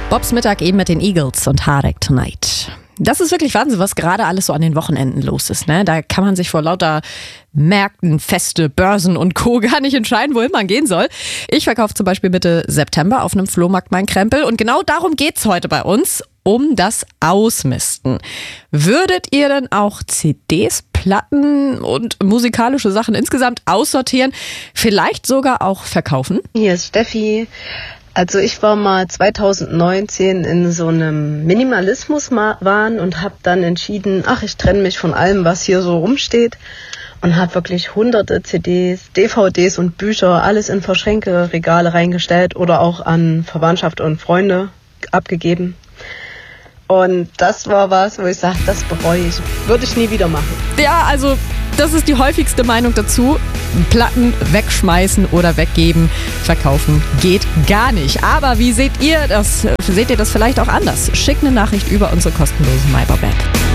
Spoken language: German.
Bobs Mittag eben mit den Eagles und Hardek Tonight. Das ist wirklich Wahnsinn, was gerade alles so an den Wochenenden los ist. Ne? Da kann man sich vor lauter Märkten, Feste, Börsen und Co. gar nicht entscheiden, wohin man gehen soll. Ich verkaufe zum Beispiel Mitte September auf einem Flohmarkt meinen Krempel. Und genau darum geht's heute bei uns, um das Ausmisten. Würdet ihr denn auch CDs, Platten und musikalische Sachen insgesamt aussortieren, vielleicht sogar auch verkaufen? Hier ist Steffi. Also ich war mal 2019 in so einem Minimalismus-Wahn und habe dann entschieden, ich trenne mich von allem, was hier so rumsteht, und habe wirklich hunderte CDs, DVDs und Bücher, alles in Verschränke, Regale reingestellt oder auch an Verwandtschaft und Freunde abgegeben. Und das war was, wo ich sage, das bereue ich. Würde ich nie wieder machen. Ja, also das ist die häufigste Meinung dazu. Platten wegschmeißen oder weggeben, verkaufen geht gar nicht. Aber wie seht ihr das? Seht ihr das vielleicht auch anders? Schickt eine Nachricht über unsere kostenlose MyBob-App.